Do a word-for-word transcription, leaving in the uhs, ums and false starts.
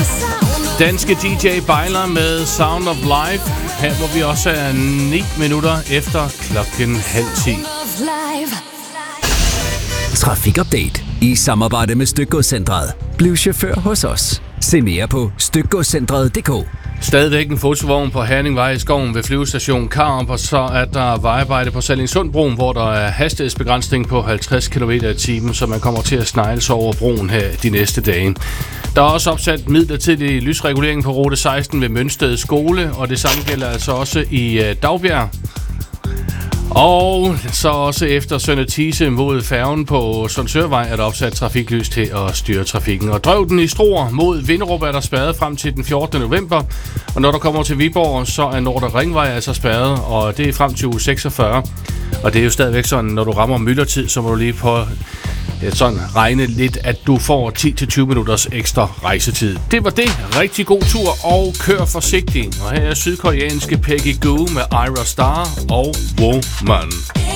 Danske D J Bejler med Sound of Life. Her hvor vi også er ni minutter efter klokken halv ti. Trafikupdate i samarbejde med Stykgodscentret. Bliv chauffør hos os. Se mere på stykgodscentret punktum d k. Stadigvæk en fotovogn på Herningvej i skoven ved flyvestation Karup, og så er der vejarbejde på Sallingsundbroen, hvor der er hastighedsbegrænsning på halvtreds kilometer i timen, så man kommer til at snegle sig over broen her de næste dage. Der er også opsat midlertidig lysregulering på rute seksten ved Mønsted Skole, og det samme gælder altså også i Dagbjerg. Og så også efter Sønder Thise mod færgen på Sundsørvej er der opsat trafiklys til at styre trafikken. Og Drøvden i Struer mod Vinderup er der spærret frem til den fjortende november. Og når du kommer til Viborg, så er Nordre Ringvej altså spærret, og det er frem til uge seksogfyrre. Og det er jo stadigvæk sådan, når du rammer myldretid, så må du lige på ja, sådan regne lidt, at du får ti til tyve minutters ekstra rejsetid. Det var det. Rigtig god tur, og kør forsigtigt. Og her er sydkoreanske Peggy Goo med Ira Star og Woman.